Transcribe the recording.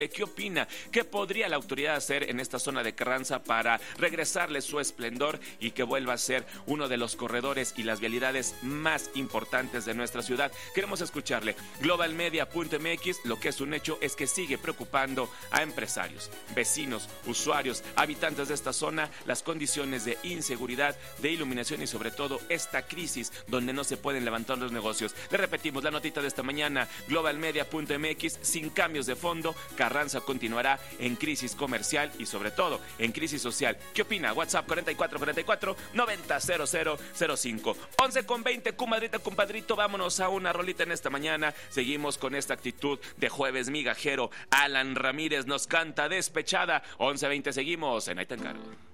¿Qué opina? ¿Qué podría la autoridad hacer en esta zona de Carranza para regresarle su esplendor y que vuelva a ser uno de los corredores y las vialidades más importantes de nuestra ciudad? Queremos escucharle. Globalmedia.mx, lo que es un hecho es que sigue preocupando a empresarios, vecinos, usuarios, habitantes de esta zona, las condiciones de inseguridad, de iluminación y sobre todo esta crisis donde no se pueden levantar los negocios. Le repetimos la notita de esta mañana, globalmedia.mx, sin cambios de fondo, Carranza continuará en crisis comercial y sobre todo en crisis social. ¿Qué opina? WhatsApp 4444-900005. 11:20, comadrita, compadrito, vámonos a una rolita en esta mañana. Seguimos con esta actitud de jueves migajero. Alan Ramírez nos canta Despechada. 11:20, seguimos en Ahí te encargo.